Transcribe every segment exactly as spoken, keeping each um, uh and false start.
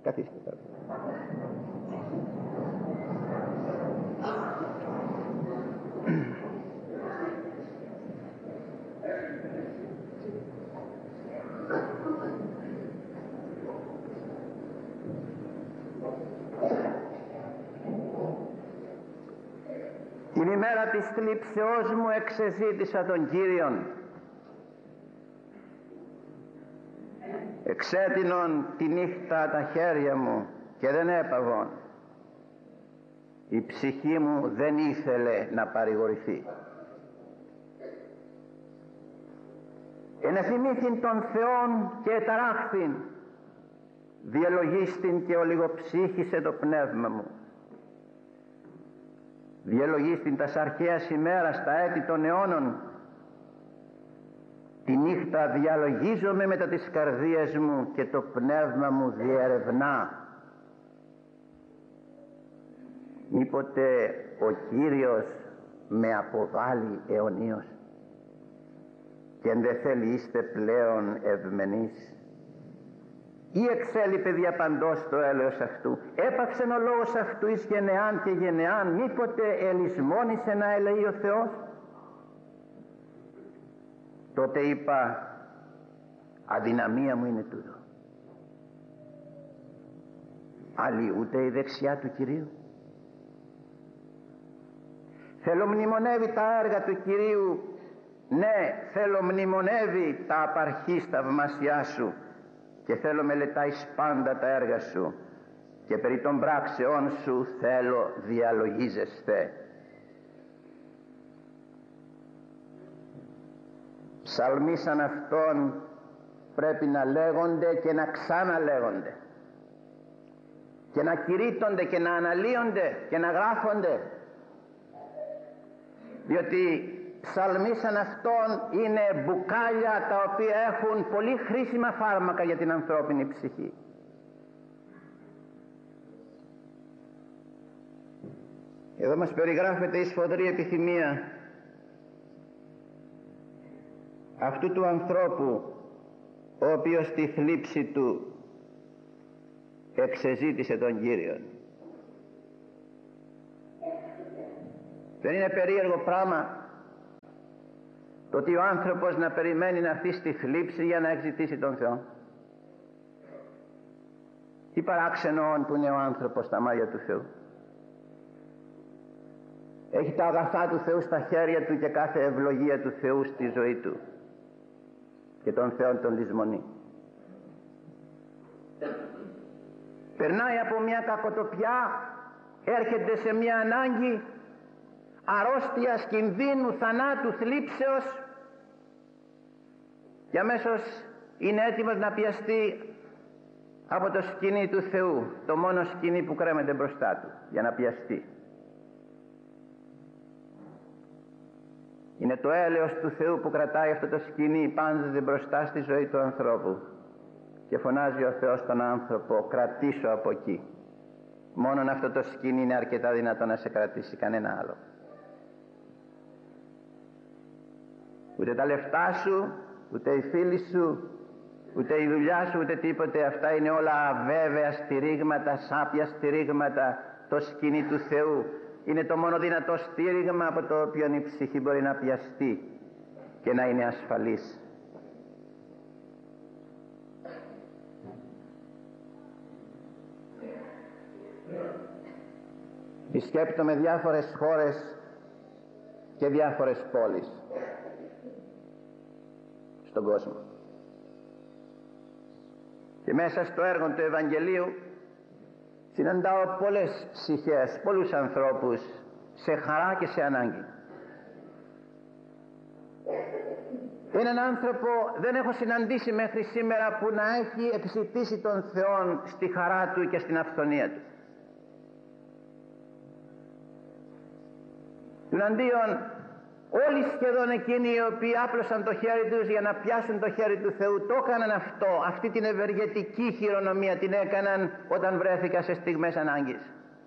Καθίστε τώρα. Την ημέρα της θλίψεώς μου εξεζήτησα τον Κύριον. Εξέτεινον τη νύχτα τα χέρια μου και δεν έπαβον. Η ψυχή μου δεν ήθελε να παρηγορηθεί. Ενεθυμήθην των Θεών και εταράχθην, διαλογίστην και ολιγοψύχησε το πνεύμα μου. Διαλογίστην τας αρχαίας ημέρας τα έτη των αιώνων. Τη νύχτα διαλογίζομαι μετά τις καρδίες μου και το πνεύμα μου διερευνά. Μήποτε ο Κύριος με αποβάλλει αιωνίως και εν δε θέλει είστε πλέον ευμενείς. Ή εξέλιπε διαπαντός το έλεος αυτού, έπαυσεν ο λόγος αυτού εις γενεάν και γενεάν, μήποτε ελισμόνησε να ελεεί ο Θεός. Τότε είπα, αδυναμία μου είναι τούτο. Άλλη ούτε η δεξιά του Κυρίου. Θέλω μνημονεύει τα έργα του Κυρίου, ναι, θέλω μνημονεύει τα απαρχής θαυμασιά σου, και θέλω μελετάεις πάντα τα έργα σου, και περί των πράξεών σου θέλω διαλογίζεσθε. Ψαλμοί σαν αυτόν πρέπει να λέγονται και να ξαναλέγονται και να κηρύττονται και να αναλύονται και να γράφονται, διότι ψαλμοί σαν αυτόν είναι μπουκάλια τα οποία έχουν πολύ χρήσιμα φάρμακα για την ανθρώπινη ψυχή. Εδώ μας περιγράφεται η σφοδρή επιθυμία αυτού του ανθρώπου, ο οποίος στη θλίψη του εξεζήτησε τον Κύριον. Δεν είναι περίεργο πράγμα το ότι ο άνθρωπος να περιμένει να έρθει στη θλίψη για να εξητήσει τον Θεό? Τι παράξενο που είναι ο άνθρωπος στα μάτια του Θεού. Έχει τα αγαθά του Θεού στα χέρια του και κάθε ευλογία του Θεού στη ζωή του, και τον Θεό τον λησμονεί. Περνάει από μια κακοτοπιά, έρχεται σε μια ανάγκη αρρώστιας, κινδύνου, θανάτου, θλίψεως, και αμέσως είναι έτοιμος να πιαστεί από το σκηνή του Θεού, το μόνο σκηνή που κρέμεται μπροστά του, για να πιαστεί. Είναι το έλεος του Θεού που κρατάει αυτό το σκηνή πάντοτε μπροστά στη ζωή του ανθρώπου, και φωνάζει ο Θεός στον άνθρωπο, κρατήσου από εκεί. Μόνον αυτό το σκηνή είναι αρκετά δυνατό να σε κρατήσει, κανένα άλλο. Ούτε τα λεφτά σου, ούτε οι φίλοι σου, ούτε η δουλειά σου, ούτε τίποτε. Αυτά είναι όλα αβέβαια στηρίγματα, σάπια στηρίγματα. Το σκηνή του Θεού είναι το μόνο δυνατό στήριγμα από το οποίο η ψυχή μπορεί να πιαστεί και να είναι ασφαλής. Σκέπτομαι διάφορες χώρες και διάφορες πόλεις στον κόσμο, και μέσα στο έργο του Ευαγγελίου συναντάω πολλές ψυχές, πολλούς ανθρώπους σε χαρά και σε ανάγκη. Έναν άνθρωπο δεν έχω συναντήσει μέχρι σήμερα που να έχει εξητήσει τον Θεό στη χαρά του και στην αυθονία του. Τουναντίον όλοι σχεδόν εκείνοι οι οποίοι άπλωσαν το χέρι τους για να πιάσουν το χέρι του Θεού, το έκαναν αυτό, αυτή την ευεργετική χειρονομία την έκαναν όταν βρέθηκα σε στιγμές ανάγκης.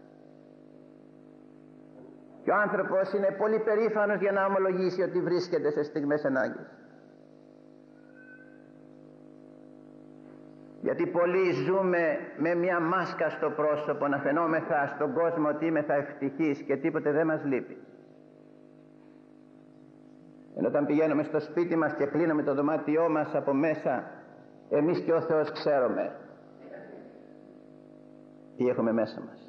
Και ο άνθρωπος είναι πολύ περήφανος για να ομολογήσει ότι βρίσκεται σε στιγμές ανάγκης. Γιατί πολλοί ζούμε με μια μάσκα στο πρόσωπο, να φαινόμεθα στον κόσμο ότι είμεθα ευτυχείς και τίποτε δεν μας λείπει. Ενώ όταν πηγαίνουμε στο σπίτι μας και κλείνουμε το δωμάτιό μας από μέσα, εμείς και ο Θεός ξέρουμε τι έχουμε μέσα μας,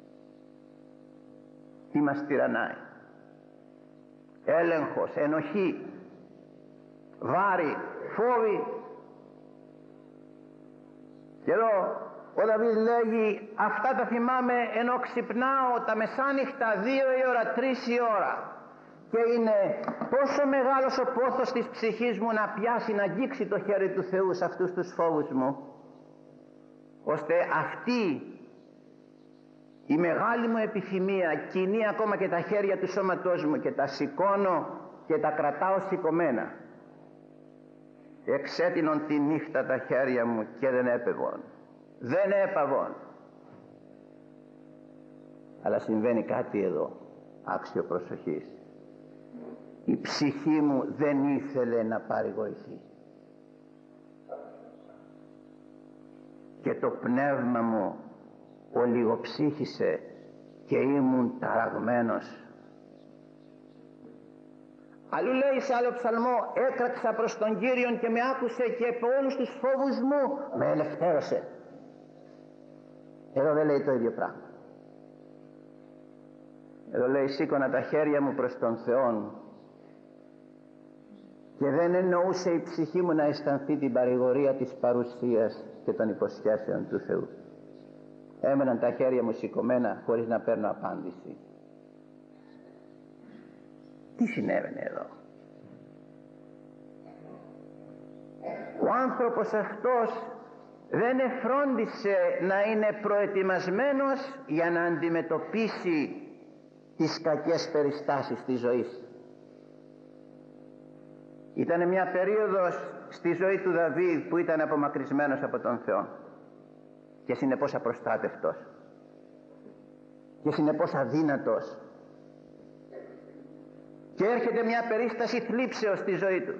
τι μας τυραννάει. Έλεγχος, ενοχή, βάρη, φόβοι. Και εδώ ο Δαβίδ λέγει, αυτά τα θυμάμαι ενώ ξυπνάω τα μεσάνυχτα, δύο η ώρα, τρεις η ώρα, και είναι τόσο μεγάλος ο πόθος της ψυχής μου να πιάσει, να αγγίξει το χέρι του Θεού σε αυτούς τους φόβους μου, ώστε αυτή η μεγάλη μου επιθυμία κινεί ακόμα και τα χέρια του σώματός μου και τα σηκώνω και τα κρατάω σηκωμένα. Εξέτεινον τη νύχτα τα χέρια μου και δεν έπεβον, δεν έπαβον. Αλλά συμβαίνει κάτι εδώ άξιο προσοχής. Η ψυχή μου δεν ήθελε να πάρει βοηθή και το πνεύμα μου ολιγοψύχησε και ήμουν ταραγμένος. Αλλού λέει σε άλλο ψαλμό, έκραξα προς τον Κύριον και με άκουσε και από όλους τους φόβους μου με ελευθέρωσε. Εδώ δεν λέει το ίδιο πράγμα. Εδώ λέει, σήκωνα τα χέρια μου προς τον Θεόν και δεν εννοούσε η ψυχή μου να αισθανθεί την παρηγορία της παρουσίας και των υποσχέσεων του Θεού. Έμεναν τα χέρια μου σηκωμένα χωρίς να παίρνω απάντηση. Τι συνέβαινε εδώ? Ο άνθρωπος αυτός δεν εφρόντισε να είναι προετοιμασμένος για να αντιμετωπίσει τις κακές περιστάσεις της ζωής. Ήταν μια περίοδος στη ζωή του Δαβίδ που ήταν απομακρυσμένος από τον Θεό και συνεπώς απροστάτευτος και συνεπώς αδύνατος, και έρχεται μια περίσταση θλίψεως στη ζωή του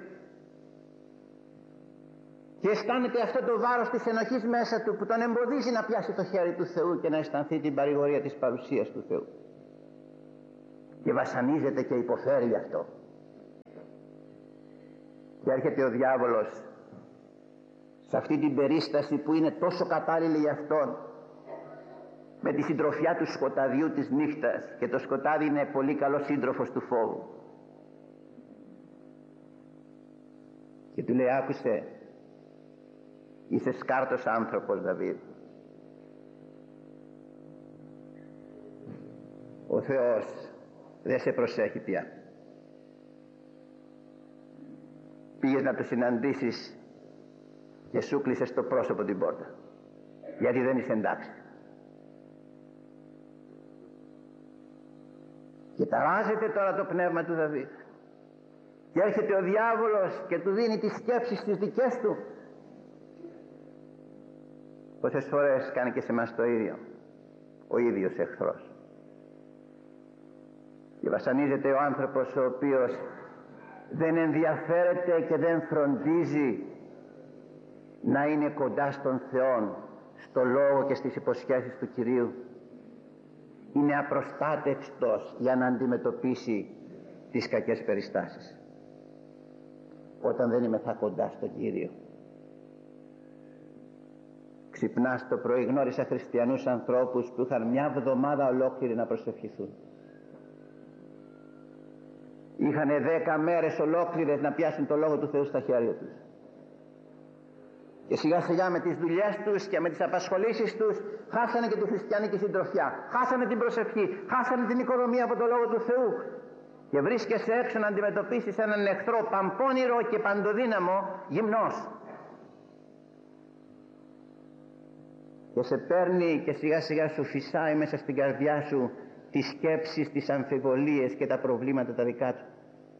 και αισθάνεται αυτό το βάρος της ενοχής μέσα του που τον εμποδίζει να πιάσει το χέρι του Θεού και να αισθανθεί την παρηγορία της παρουσίας του Θεού, και βασανίζεται και υποφέρει γι' αυτό. Και έρχεται ο διάβολος σε αυτή την περίσταση που είναι τόσο κατάλληλη για αυτόν, με τη συντροφιά του σκοταδιού της νύχτας, και το σκοτάδι είναι πολύ καλό σύντροφος του φόβου, και του λέει, άκουσε, είσαι σκάρτος άνθρωπος Δαβίδ, ο Θεός δεν σε προσέχει πια. Πήγες να το συναντήσεις και σου κλείσες το πρόσωπο την πόρτα, γιατί δεν είσαι εντάξει. Και ταράζεται τώρα το πνεύμα του Δαβίδ και έρχεται ο διάβολος και του δίνει τις σκέψεις τις δικές του. Πόσες φορές κάνει και σε εμάς το ίδιο ο ίδιος εχθρός, και βασανίζεται ο άνθρωπος ο οποίος δεν ενδιαφέρεται και δεν φροντίζει να είναι κοντά στον Θεό, στο Λόγο και στις υποσχέσεις του Κυρίου. Είναι απροστάτευτος για να αντιμετωπίσει τις κακές περιστάσεις. Όταν δεν είμαι θα κοντά στον Κύριο. Ξυπνάς το πρωί, γνώρισα χριστιανούς ανθρώπους που είχαν μια εβδομάδα ολόκληρη να προσευχηθούν. Είχανε δέκα μέρες ολόκληρες να πιάσουν το Λόγο του Θεού στα χέρια τους. Και σιγά σιγά με τις δουλειές τους και με τις απασχολήσεις τους χάσανε και τη χριστιανική συντροφιά, χάσανε την προσευχή, χάσανε την οικοδομία από το Λόγο του Θεού, και βρίσκεσαι έξω να αντιμετωπίσεις έναν εχθρό παμπώνυρο και παντοδύναμο, γυμνός, και σε παίρνει και σιγά σιγά σου φυσάει μέσα στην καρδιά σου τις σκέψεις, τις αμφιβολίες και τα προβλήματα τα δικά του,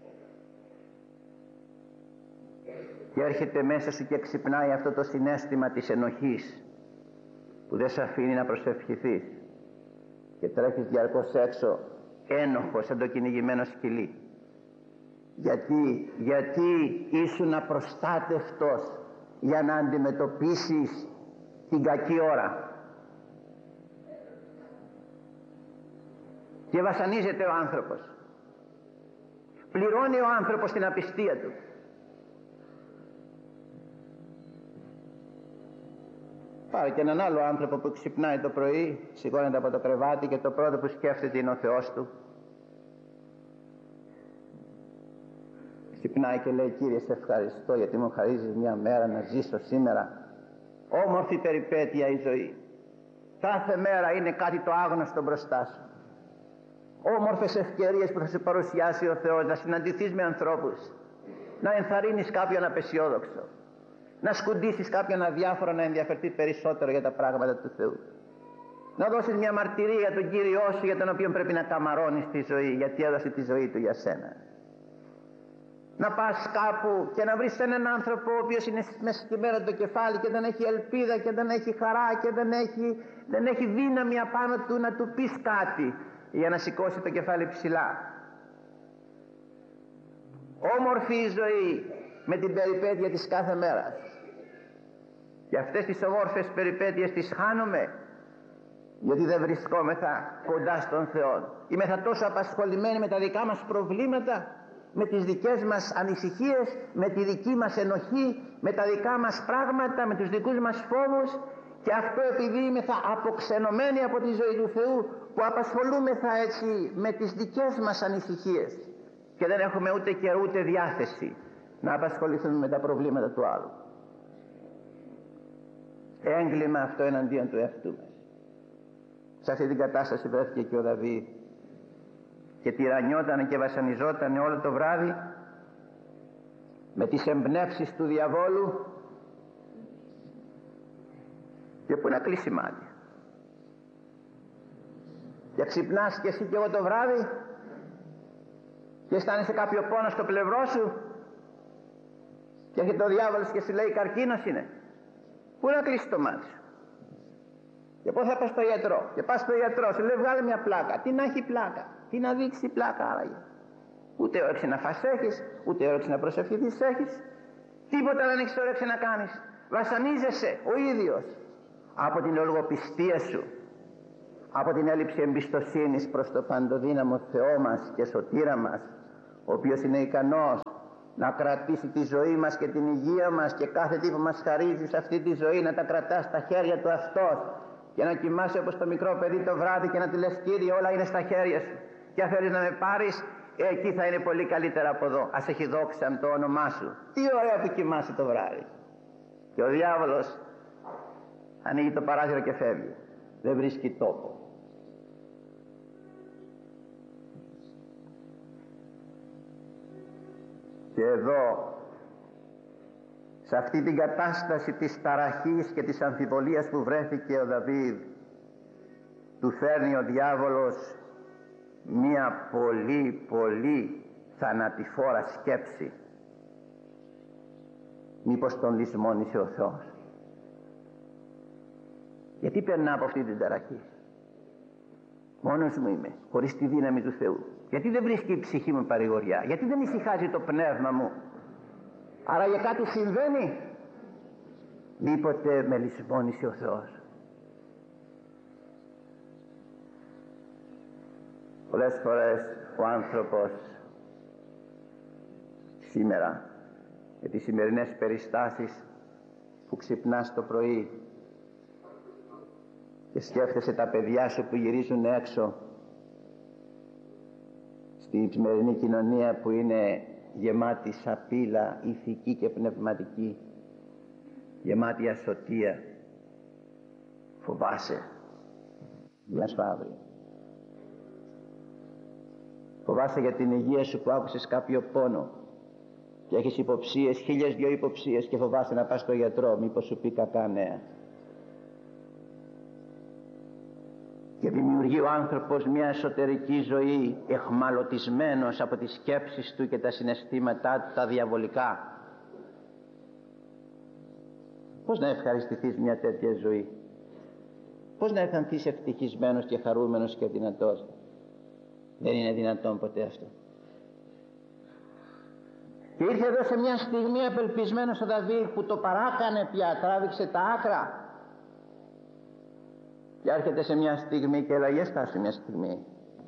και έρχεται μέσα σου και ξυπνάει αυτό το συναίσθημα της ενοχής που δεν σε αφήνει να προσευχηθείς, και τρέχεις διαρκώς έξω ένοχος σαν το κυνηγημένο σκυλί. Γιατί, γιατί ήσουν απροστάτευτος για να αντιμετωπίσεις την κακή ώρα. Και βασανίζεται ο άνθρωπος. Πληρώνει ο άνθρωπος την απιστία του. Πάρε και έναν άλλο άνθρωπο που ξυπνάει το πρωί, σηκώνεται από το κρεβάτι και το πρώτο που σκέφτεται είναι ο Θεός του. Ξυπνάει και λέει: Κύριε, σε ευχαριστώ γιατί μου χαρίζεις μια μέρα να ζήσω σήμερα. Όμορφη περιπέτεια η ζωή. Κάθε μέρα είναι κάτι το άγνωστο μπροστά σου. Όμορφες ευκαιρίες που θα σου παρουσιάσει ο Θεός, να συναντηθείς με ανθρώπους, να ενθαρρύνεις κάποιον απεσιόδοξο, να σκουντήσεις κάποιον αδιάφορο να ενδιαφερθεί περισσότερο για τα πράγματα του Θεού, να δώσεις μια μαρτυρία για τον Κύριό σου, για τον οποίο πρέπει να καμαρώνεις τη ζωή, γιατί έδωσε τη ζωή του για σένα. Να πας κάπου και να βρεις έναν άνθρωπο ο οποίος είναι μεσηκημένο το κεφάλι και δεν έχει ελπίδα και δεν έχει χαρά και δεν έχει, δεν έχει δύναμη απάνω του να του πεις κάτι για να σηκώσει το κεφάλι ψηλά. Όμορφη η ζωή με την περιπέτεια της κάθε μέρας. Και αυτές τις όμορφες περιπέτειες τις χάνουμε γιατί δεν βρισκόμεθα κοντά στον Θεό. Είμεθα τόσο απασχολημένοι με τα δικά μας προβλήματα, με τις δικές μας ανησυχίες, με τη δική μας ενοχή, με τα δικά μας πράγματα, με τους δικούς μας φόβους, και αυτό επειδή είμεθα αποξενωμένοι από τη ζωή του Θεού, που απασχολούμεθα έτσι με τις δικές μας ανησυχίες και δεν έχουμε ούτε καιρό ούτε διάθεση να απασχοληθούμε με τα προβλήματα του άλλου. Έγκλημα αυτό εναντίον του εαυτού μας. Σε αυτή την κατάσταση βρέθηκε και ο Δαβίδ και τυραννιότανε και βασανιζότανε όλο το βράδυ με τις εμπνεύσεις του διαβόλου. Και πού να κλείσει μάτια. Και ξυπνάς και εσύ και εγώ το βράδυ και αισθάνεσαι κάποιο πόνο στο πλευρό σου και έρχεται ο διάβολος και σου λέει καρκίνος είναι. Πού να κλείσει το μάτι σου. Και πώς θα πας στο γιατρό. Και πας στο γιατρό, σου λέει βγάλε μια πλάκα. Τι να έχει πλάκα, τι να δείξει πλάκα άραγε. Ούτε όρεξη να φας έχεις, ούτε όρεξη να προσευχηθείς έχεις. Τίποτα δεν έχεις όρεξη να κάνεις. Βασανίζεσαι ο ίδιος από την λογοπιστία σου, από την έλλειψη εμπιστοσύνης προς το παντοδύναμο Θεό μας και σωτήρα μας, ο οποίος είναι ικανός να κρατήσει τη ζωή μας και την υγεία μας και κάθε τι που μας χαρίζει σε αυτή τη ζωή να τα κρατά στα χέρια του αυτός και να κοιμάσαι όπως το μικρό παιδί το βράδυ και να του λες Κύριε όλα είναι στα χέρια σου και αν θέλεις να με πάρεις εκεί θα είναι πολύ καλύτερα από εδώ, ας έχει δόξα το όνομά σου. Τι ωραία που κοιμάσαι το βράδυ. Και ο διάβολος ανοίγει το παράθυρο και φεύγει, δεν βρίσκει τόπο. Και εδώ, σε αυτή την κατάσταση της ταραχής και της αμφιβολίας που βρέθηκε ο Δαβίδ, του φέρνει ο διάβολος μία πολύ πολύ θανατηφόρα σκέψη. Μήπως τον λησμόνησε ο Θεός. Γιατί περνά από αυτή την ταραχή. Μόνος μου είμαι, χωρίς τη δύναμη του Θεού. Γιατί δεν βρίσκει η ψυχή μου παρηγοριά. Γιατί δεν ησυχάζει το πνεύμα μου. Άρα για κάτι συμβαίνει. Μήποτε με λησμόνησε ο Θεός. Πολλές φορές ο άνθρωπος σήμερα για τις σημερινές περιστάσεις που ξυπνάς το πρωί και σκέφτεσαι τα παιδιά σου που γυρίζουν έξω στη σημερινή κοινωνία που είναι γεμάτη σαπίλα ηθική και πνευματική, γεμάτη ασωτεία, φοβάσαι για σου αύριο. Φοβάσαι για την υγεία σου που άκουσες κάποιο πόνο και έχεις υποψίες, χίλιες δυο υποψίες και φοβάσαι να πας στο γιατρό μήπως σου πει κακά νέα. Και δημιουργεί ο άνθρωπος μια εσωτερική ζωή εχμαλωτισμένος από τις σκέψεις του και τα συναισθήματά του τα διαβολικά. Πώς να ευχαριστηθείς μια τέτοια ζωή. Πώς να αισθανθείς ευτυχισμένος και χαρούμενος και δυνατός. Δεν είναι δυνατόν ποτέ αυτό. Και ήρθε εδώ σε μια στιγμή απελπισμένος ο Δαβίδ που το παράκανε πια, τράβηξε τα άκρα Και έρχεται σε μια στιγμή και λέγε στάση μια στιγμή.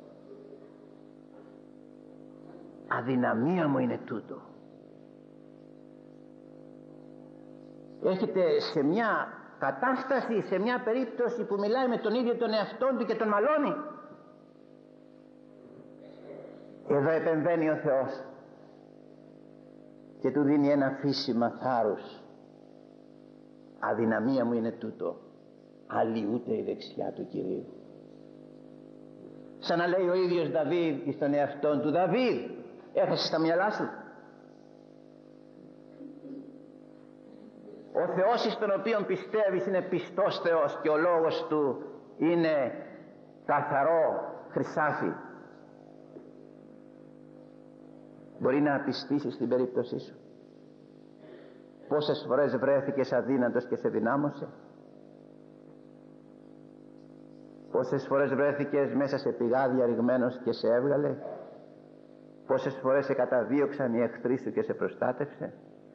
Αδυναμία μου είναι τούτο. Έχετε σε μια κατάσταση, σε μια περίπτωση που μιλάει με τον ίδιο τον εαυτόν του και τον μαλώνει. Εδώ επεμβαίνει ο Θεός και του δίνει ένα φύσιμα θάρρους. Αδυναμία μου είναι τούτο, αλλοιούται η δεξιά του Κυρίου. Σαν να λέει ο ίδιος Δαβίδ στον εαυτόν του, Δαβίδ, έχασες στα μυαλά σου? Ο Θεός εις τον οποίον πιστεύεις είναι πιστός Θεός και ο λόγος του είναι καθαρό χρυσάφι. Μπορεί να πιστήσεις στην περίπτωσή σου? Πόσες φορές βρέθηκες αδύνατος και σε δυνάμωσε? Πόσες φορές βρέθηκες μέσα σε πηγάδια ρηγμένος και σε έβγαλε? Πόσες φορές σε καταδίωξαν οι εχθροί σου και σε προστάτευσε?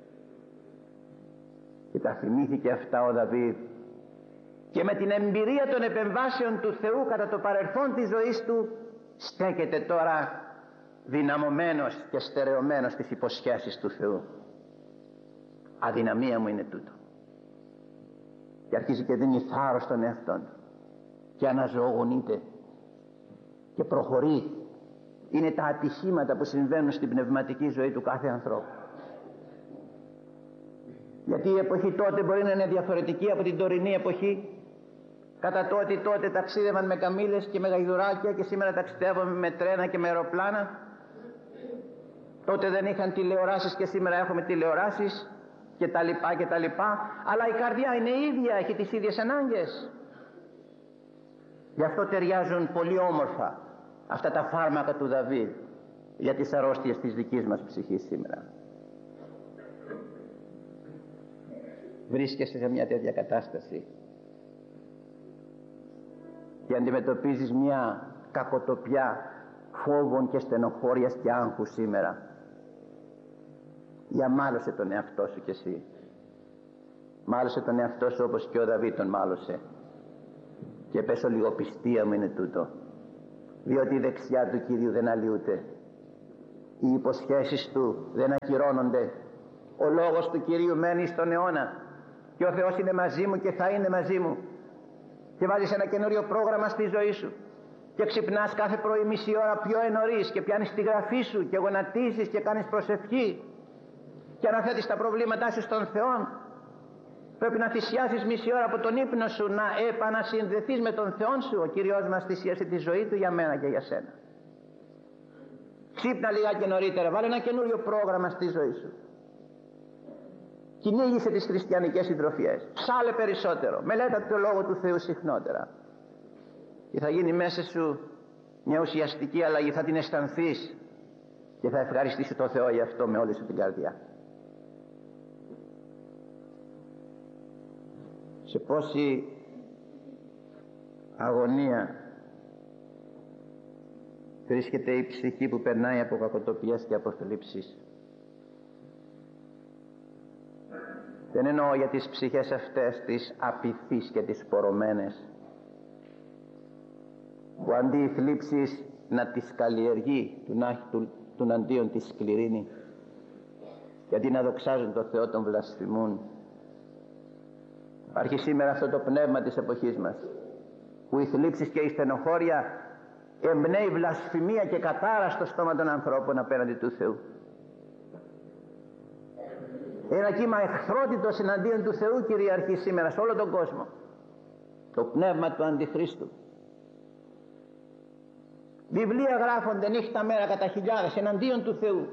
Και τα θυμήθηκε αυτά ο Δαβίδ και με την εμπειρία των επεμβάσεων του Θεού κατά το παρελθόν της ζωής του στέκεται τώρα δυναμωμένος και στερεωμένος στις υποσχέσεις του Θεού. Αδυναμία μου είναι τούτο. Και αρχίζει και δίνει θάρρος στον εαυτόν του και αναζωογονείται και προχωρεί. Είναι τα ατυχήματα που συμβαίνουν στην πνευματική ζωή του κάθε ανθρώπου. Γιατί η εποχή τότε μπορεί να είναι διαφορετική από την τωρινή εποχή. Κατά τότε τότε ταξίδευαν με καμήλες και με γαϊδουράκια και σήμερα ταξιδεύουμε με τρένα και με αεροπλάνα. Τότε δεν είχαν τηλεοράσεις και σήμερα έχουμε τηλεοράσεις και τα λοιπά και τα λοιπά. Αλλά η καρδιά είναι ίδια, έχει τις ίδιες ανάγκες. Γι' αυτό ταιριάζουν πολύ όμορφα αυτά τα φάρμακα του Δαβίδ για τις αρρώστιες της δικής μας ψυχής σήμερα. Βρίσκεσαι σε μια τέτοια κατάσταση και αντιμετωπίζεις μια κακοτοπιά φόβων και στενοχώριας και άγχους σήμερα. Για μάλωσε τον εαυτό σου κι εσύ. Μάλωσε τον εαυτό σου όπως και ο Δαβίδ τον μάλωσε. Και πες ολιγοπιστία μου είναι τούτο, διότι η δεξιά του Κυρίου δεν αλλοιούται, οι υποσχέσεις του δεν ακυρώνονται, ο λόγος του Κυρίου μένει στον αιώνα και ο Θεός είναι μαζί μου και θα είναι μαζί μου. Και βάζεις ένα καινούριο πρόγραμμα στη ζωή σου και ξυπνάς κάθε πρωί μισή ώρα πιο νωρίς και πιάνεις τη γραφή σου και γονατίζεις και κάνεις προσευχή και αναθέτεις τα προβλήματά σου στον Θεό. Πρέπει να θυσιάσεις μισή ώρα από τον ύπνο σου, να επανασυνδεθείς με τον Θεό σου. Ο Κύριος μας θυσίασε τη ζωή του για μένα και για σένα. Ξύπνα λιγάκι νωρίτερα, βάλε ένα καινούριο πρόγραμμα στη ζωή σου. Κυνήγησε τις χριστιανικές συντροφιές, ψάλε περισσότερο, μελέτα το Λόγο του Θεού συχνότερα και θα γίνει μέσα σου μια ουσιαστική αλλαγή. Θα την αισθανθείς και θα ευχαριστήσεις τον Θεό γι' αυτό με όλη σου την καρδιά. Σε πόση αγωνία βρίσκεται η ψυχή που περνάει από κακοτοπιές και από θλίψεις. Δεν εννοώ για τις ψυχές αυτές τις απειθείς και τις πορωμένες, που αντί οι θλίψεις να τις καλλιεργεί, του αντίον τις σκληρύνει, γιατί να δοξάζουν τον Θεό τον βλασφημούν. Υπάρχει σήμερα αυτό το πνεύμα της εποχής μας, που οι θλίψεις και η στενοχώρια εμπνέει βλασφημία και κατάρα στο στόμα των ανθρώπων απέναντι του Θεού. Ένα κύμα εχθρότητος εναντίον του Θεού κυριαρχεί σήμερα σε όλο τον κόσμο. Το πνεύμα του Αντιχρίστου. Βιβλία γράφονται νύχτα μέρα κατά χιλιάδες εναντίον του Θεού.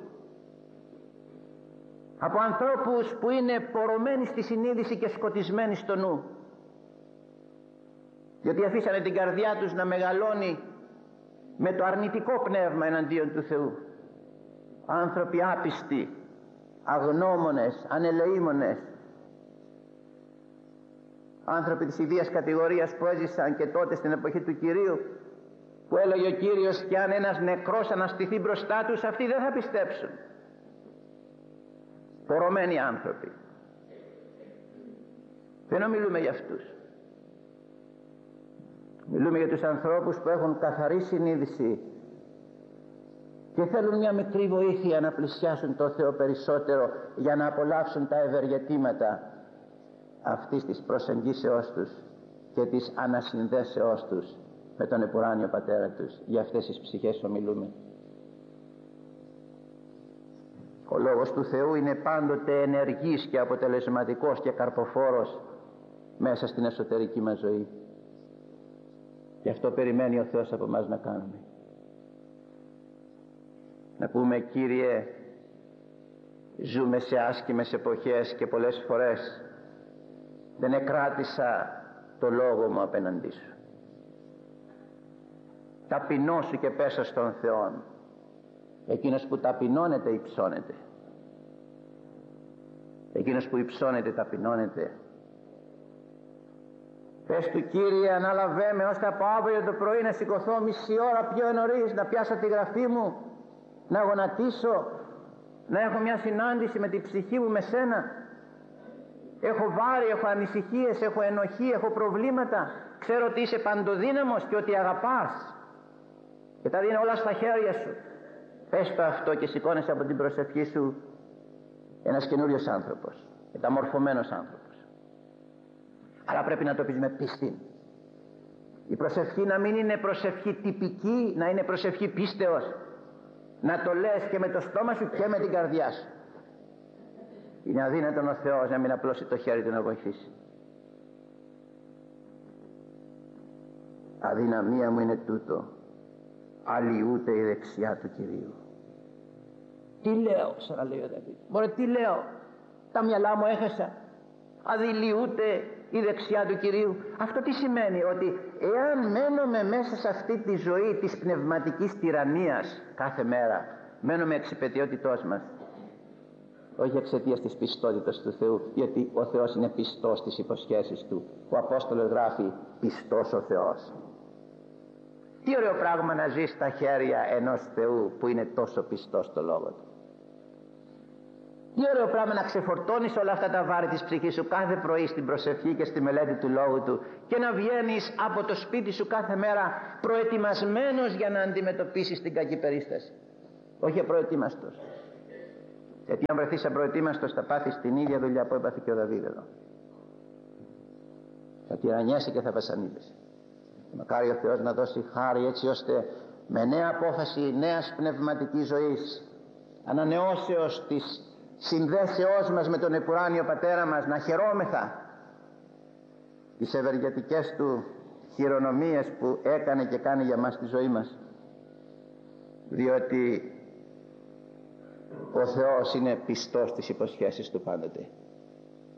Από ανθρώπους που είναι πορωμένοι στη συνείδηση και σκοτισμένοι στο νου, διότι αφήσανε την καρδιά τους να μεγαλώνει με το αρνητικό πνεύμα εναντίον του Θεού. Άνθρωποι άπιστοι, αγνώμονες, ανελεήμονες, άνθρωποι της ιδίας κατηγορίας που έζησαν και τότε στην εποχή του Κυρίου, που έλεγε ο Κύριος και αν ένας νεκρός αναστηθεί μπροστά τους, αυτοί δεν θα πιστέψουν. Πορωμένοι άνθρωποι. Δεν ομιλούμε για αυτούς. Μιλούμε για τους ανθρώπους που έχουν καθαρή συνείδηση και θέλουν μια μικρή βοήθεια να πλησιάσουν το Θεό περισσότερο για να απολαύσουν τα ευεργετήματα αυτής της προσεγγίσεώς τους και της ανασυνδέσεώς τους με τον επουράνιο Πατέρα τους. Για αυτές τις ψυχές ομιλούμε. Ο Λόγος του Θεού είναι πάντοτε ενεργής και αποτελεσματικός και καρποφόρος μέσα στην εσωτερική μας ζωή. Γι' αυτό περιμένει ο Θεός από μας να κάνουμε. Να πούμε: Κύριε, ζούμε σε άσκημες εποχές και πολλές φορές δεν εκράτησα το λόγο μου απέναντί σου. Ταπεινώσου και πέσα στον Θεό. Εκείνος που ταπεινώνεται υψώνεται. Εκείνος που υψώνεται ταπεινώνεται. Πες του: Κύριε, ανάλαβέ με ώστε από αύριο το πρωί να σηκωθώ μισή ώρα πιο νωρίς, να πιάσω τη γραφή μου, να γονατίσω, να έχω μια συνάντηση με την ψυχή μου με σένα. Έχω βάρη, έχω ανησυχίες, έχω ενοχή, έχω προβλήματα. Ξέρω ότι είσαι παντοδύναμος και ότι αγαπάς και τα δίνω όλα στα χέρια σου. Πες το αυτό και σηκώνεσαι από την προσευχή σου ένας καινούριος άνθρωπος, μεταμορφωμένος άνθρωπος. Αλλά πρέπει να το πεις με πίστη. Η προσευχή να μην είναι προσευχή τυπική, να είναι προσευχή πίστεως. Να το λες και με το στόμα σου και με την καρδιά σου. Είναι αδύνατον ο Θεός να μην απλώσει το χέρι του να βοηθήσει. Αδυναμία μου είναι τούτο, άλλη ούτε η δεξιά του Κυρίου. Τι λέω, ξαναλέει ο Δαβίδ. Μωρέ, τι λέω, τα μυαλά μου έχασα. Αδειλιούται η δεξιά του Κυρίου. Αυτό τι σημαίνει? Ότι εάν μένουμε μέσα σε αυτή τη ζωή της πνευματικής τυραννίας κάθε μέρα, μένουμε εξυπετιότητός μας, όχι εξαιτίας της πιστότητας του Θεού, γιατί ο Θεός είναι πιστός στις υποσχέσεις του. Ο Απόστολος γράφει: πιστός ο Θεός. Τι ωραίο πράγμα να ζεις στα χέρια ενός Θεού που είναι τόσο πιστός στο λόγο του. Τι ωραίο πράγμα να ξεφορτώνεις όλα αυτά τα βάρη της ψυχής σου κάθε πρωί στην προσευχή και στη μελέτη του λόγου του και να βγαίνεις από το σπίτι σου κάθε μέρα προετοιμασμένος για να αντιμετωπίσεις την κακή περίσταση. Όχι απροετοίμαστος. Γιατί αν βρεθείς απροετοίμαστος θα πάθεις την ίδια δουλειά που έπαθε και ο Δαβίδ εδώ. Θα τυραννιέσαι και θα βασανίζεσαι. Μακάρι ο Θεός να δώσει χάρη έτσι ώστε με νέα απόφαση νέας πνευματικής ζωής, ανανεώσεως της συνδέσεώς μας με τον επουράνιο Πατέρα μας, να χαιρόμεθα τις ευεργετικές του χειρονομίες που έκανε και κάνει για μας τη ζωή μας, διότι ο Θεός είναι πιστός στις υποσχέσεις του πάντοτε.